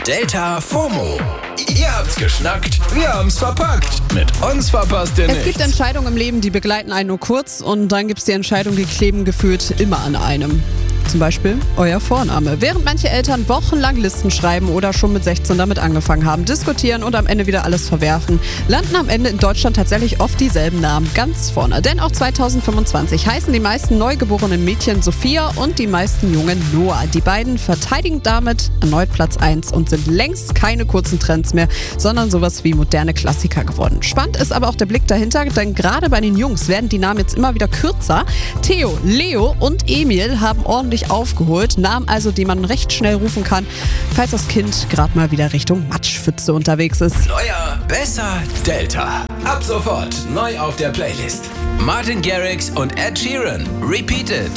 Delta FOMO. Ihr habt's geschnackt, wir haben's verpackt. Mit uns verpasst ihr nichts. Es gibt Entscheidungen im Leben, die begleiten einen nur kurz und dann gibt's die Entscheidungen, die kleben gefühlt immer an einem. Zum Beispiel euer Vorname. Während manche Eltern wochenlang Listen schreiben oder schon mit 16 damit angefangen haben, diskutieren und am Ende wieder alles verwerfen, landen am Ende in Deutschland tatsächlich oft dieselben Namen ganz vorne. Denn auch 2025 heißen die meisten neugeborenen Mädchen Sophia und die meisten Jungen Noah. Die beiden verteidigen damit erneut Platz 1 und sind längst keine kurzen Trends mehr, sondern sowas wie moderne Klassiker geworden. Spannend ist aber auch der Blick dahinter, denn gerade bei den Jungs werden die Namen jetzt immer wieder kürzer. Theo, Leo und Emil haben ordentlich aufgeholt. Namen also, die man recht schnell rufen kann, falls das Kind gerade mal wieder Richtung Matschpfütze unterwegs ist. Neuer, besser, Delta. Ab sofort neu auf der Playlist. Martin Garrix und Ed Sheeran. Repeated.